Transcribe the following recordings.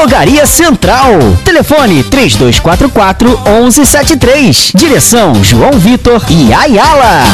Drogaria Central. Telefone 3244-1173. Direção João Vitor e Ayala.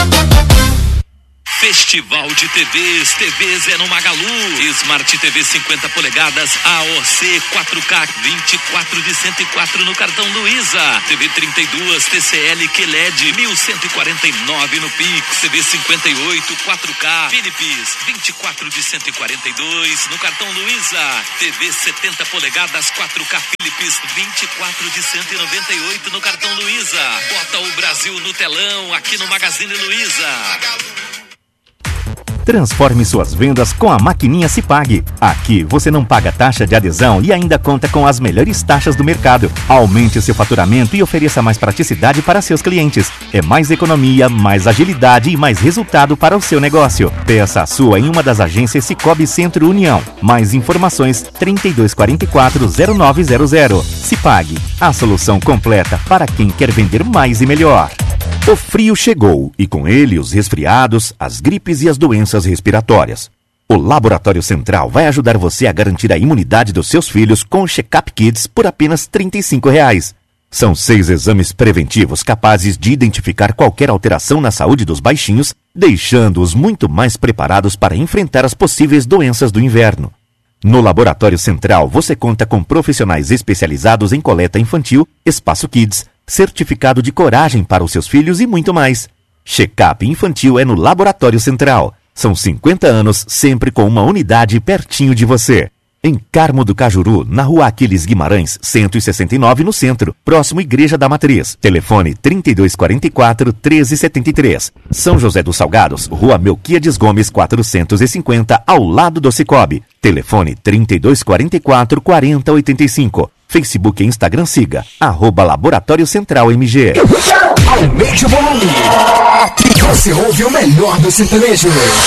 Festival de TVs é no Magalu. Smart TV 50 polegadas AOC 4K 24 de 104 no cartão Luiza. TV 32 TCL QLED 1149 no Pix. TV 58 4K Philips 24 de 142 no cartão Luiza. TV 70 polegadas 4K Philips 24 de 198 no cartão Luiza. Bota o Brasil no telão aqui no Magazine Luiza. Transforme suas vendas com a maquininha Cipag. Aqui você não paga taxa de adesão e ainda conta com as melhores taxas do mercado. Aumente seu faturamento e ofereça mais praticidade para seus clientes. É mais economia, mais agilidade e mais resultado para o seu negócio. Peça a sua em uma das agências Cicobi Centro União. Mais informações 3244-0900. Cipag, a solução completa para quem quer vender mais e melhor. O frio chegou e com ele os resfriados, as gripes e as doenças respiratórias. O Laboratório Central vai ajudar você a garantir a imunidade dos seus filhos com o Check-up Kids por apenas R$ 35. São 6 exames preventivos capazes de identificar qualquer alteração na saúde dos baixinhos, deixando-os muito mais preparados para enfrentar as possíveis doenças do inverno. No Laboratório Central você conta com profissionais especializados em coleta infantil, espaço Kids, certificado de coragem para os seus filhos e muito mais. Check-up infantil é no Laboratório Central. São 50 anos, sempre com uma unidade pertinho de você. Em Carmo do Cajuru, na Rua Aquiles Guimarães, 169 no centro, próximo Igreja da Matriz. Telefone 3244-1373. São José dos Salgados, Rua Melquiades Gomes 450, ao lado do Cicobi. Telefone 3244-4085. Facebook e Instagram siga, @Laboratório Central MG. Aumente o volume. Você ouve o melhor do sertanejo.